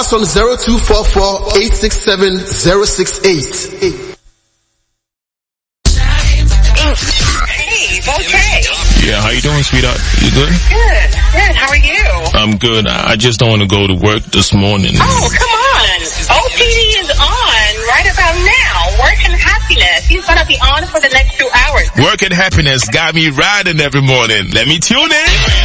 us on 0244-867-068. Okay. Yeah, how you doing, sweetheart? You good? Good. How are you? I'm good. I just don't want to go to work this morning. Oh, come on. OPD is on right about now. Work and Happiness. He's going to be on for the next 2 hours. Work and Happiness got me riding every morning. Let me tune in.